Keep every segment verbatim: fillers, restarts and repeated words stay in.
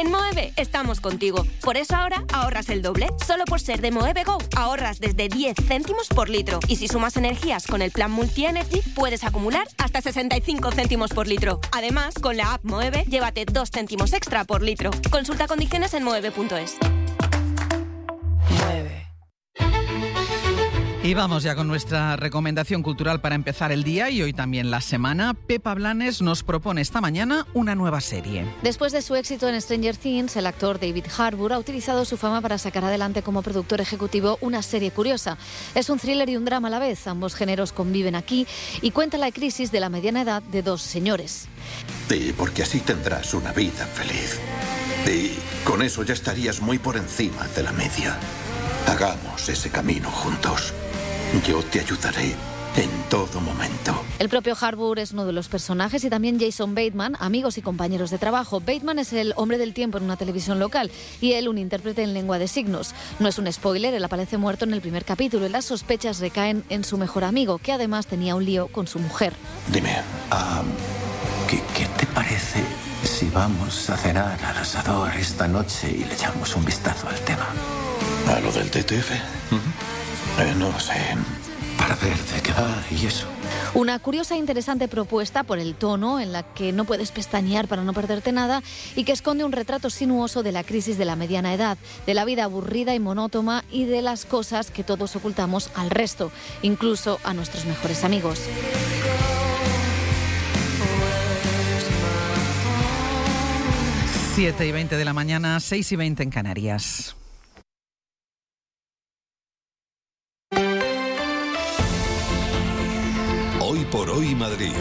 En Moeve estamos contigo. Por eso ahora ahorras el doble. Solo por ser de Moeve Go ahorras desde diez céntimos por litro. Y si sumas energías con el plan Multi-Energy, puedes acumular hasta sesenta y cinco céntimos por litro. Además, con la app Moeve, llévate dos céntimos extra por litro. Consulta condiciones en moeve punto es. Mueve. Y vamos ya con nuestra recomendación cultural para empezar el día y hoy también la semana. Pepa Blanes nos propone esta mañana una nueva serie. Después de su éxito en Stranger Things, el actor David Harbour ha utilizado su fama para sacar adelante como productor ejecutivo una serie curiosa. Es un thriller y un drama a la vez. Ambos géneros conviven aquí y cuenta la crisis de la mediana edad de dos señores. Sí, porque así tendrás una vida feliz. Y con eso ya estarías muy por encima de la media. Hagamos ese camino juntos. Yo te ayudaré en todo momento. El propio Harbour es uno de los personajes y también Jason Bateman, amigos y compañeros de trabajo. Bateman es el hombre del tiempo en una televisión local y él un intérprete en lengua de signos. No es un spoiler, él aparece muerto en el primer capítulo y las sospechas recaen en su mejor amigo, que además tenía un lío con su mujer. Dime, um, ¿qué, ¿qué te parece si vamos a cenar al asador esta noche y le echamos un vistazo al tema? ¿A lo del T T F? Uh-huh. Eh, no sé, para ver de qué va y eso. Una curiosa e interesante propuesta por el tono, en la que no puedes pestañear para no perderte nada y que esconde un retrato sinuoso de la crisis de la mediana edad, de la vida aburrida y monótona y de las cosas que todos ocultamos al resto, incluso a nuestros mejores amigos. siete y veinte de la mañana, seis y veinte en Canarias. Hoy por hoy Madrid.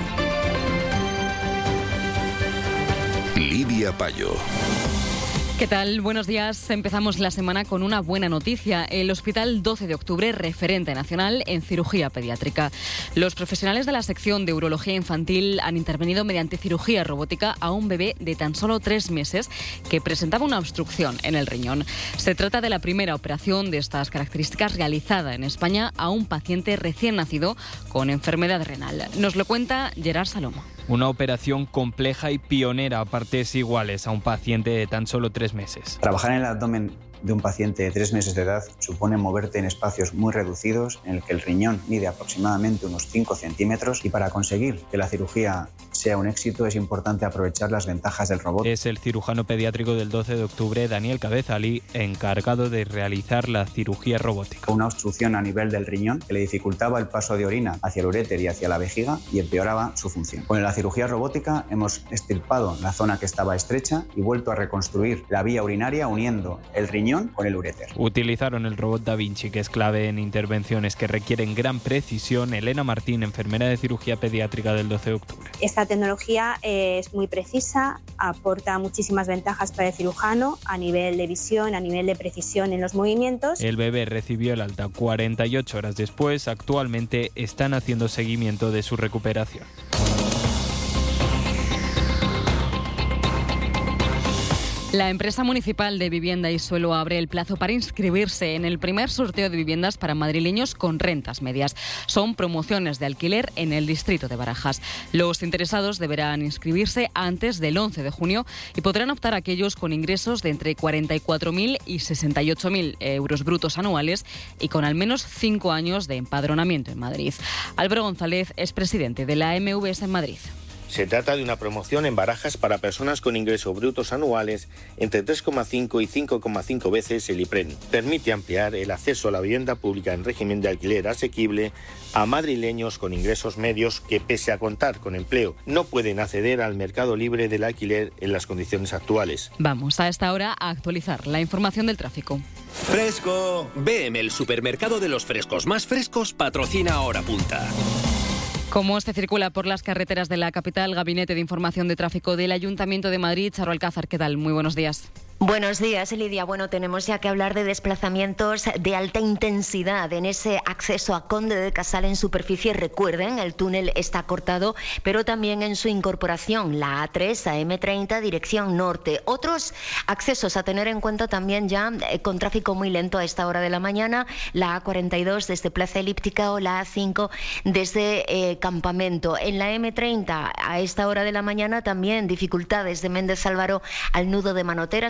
Lidia Payo. ¿Qué tal? Buenos días. Empezamos la semana con una buena noticia. El Hospital doce de octubre, referente nacional en cirugía pediátrica. Los profesionales de la sección de urología infantil han intervenido mediante cirugía robótica a un bebé de tan solo tres meses que presentaba una obstrucción en el riñón. Se trata de la primera operación de estas características realizada en España a un paciente recién nacido con enfermedad renal. Nos lo cuenta Gerard Salomo. Una operación compleja y pionera a partes iguales a un paciente de tan solo tres meses. Trabajar en el abdomen de un paciente de tres meses de edad supone moverte en espacios muy reducidos en el que el riñón mide aproximadamente unos cinco centímetros y para conseguir que la cirugía sea un éxito es importante aprovechar las ventajas del robot. Es el cirujano pediátrico del doce de octubre, Daniel Cabezalí, encargado de realizar la cirugía robótica. Una obstrucción a nivel del riñón que le dificultaba el paso de orina hacia el uréter y hacia la vejiga y empeoraba su función. Con la cirugía robótica hemos extirpado la zona que estaba estrecha y vuelto a reconstruir la vía urinaria uniendo el riñón con el uréter. Utilizaron el robot Da Vinci, que es clave en intervenciones que requieren gran precisión. Elena Martín, enfermera de cirugía pediátrica del doce de octubre. Esta tecnología es muy precisa, aporta muchísimas ventajas para el cirujano a nivel de visión, a nivel de precisión en los movimientos. El bebé recibió el alta cuarenta y ocho horas después. Actualmente están haciendo seguimiento de su recuperación. La empresa municipal de vivienda y suelo abre el plazo para inscribirse en el primer sorteo de viviendas para madrileños con rentas medias. Son promociones de alquiler en el distrito de Barajas. Los interesados deberán inscribirse antes del once de junio y podrán optar aquellos con ingresos de entre cuarenta y cuatro mil y sesenta y ocho mil euros brutos anuales y con al menos cinco años de empadronamiento en Madrid. Álvaro González es presidente de la M V S en Madrid. Se trata de una promoción en Barajas para personas con ingresos brutos anuales entre tres coma cinco y cinco coma cinco veces el IPREN. Permite ampliar el acceso a la vivienda pública en régimen de alquiler asequible a madrileños con ingresos medios que, pese a contar con empleo, no pueden acceder al mercado libre del alquiler en las condiciones actuales. Vamos a esta hora a actualizar la información del tráfico. Fresco. B M, el supermercado de los frescos más frescos, patrocina Hora Punta. ¿Cómo se circula por las carreteras de la capital? Gabinete de Información de Tráfico del Ayuntamiento de Madrid. Charo Alcázar, ¿qué tal? Muy buenos días. Buenos días, Lidia. Bueno, tenemos ya que hablar de desplazamientos de alta intensidad en ese acceso a Conde de Casal en superficie. Recuerden, el túnel está cortado, pero también en su incorporación, la A tres a M treinta, dirección norte. Otros accesos a tener en cuenta también ya eh, con tráfico muy lento a esta hora de la mañana, la A cuarenta y dos desde Plaza Elíptica o la A cinco desde eh, Campamento. En la M treinta a esta hora de la mañana también dificultades de Méndez Álvaro al nudo de Manoteras.